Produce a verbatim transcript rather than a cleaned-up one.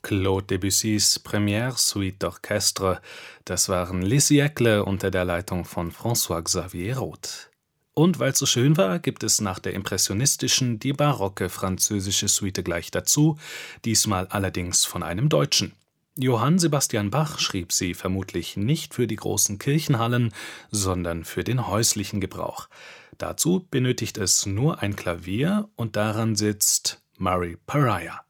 Claude Debussys Première Suite d'Orchestre, das waren Les Siècles unter der Leitung von François-Xavier Roth. Und weil es so schön war, gibt es nach der impressionistischen die barocke französische Suite gleich dazu, diesmal allerdings von einem Deutschen. Johann Sebastian Bach schrieb sie vermutlich nicht für die großen Kirchenhallen, sondern für den häuslichen Gebrauch. Dazu benötigt es nur ein Klavier und daran sitzt Murray Pariah.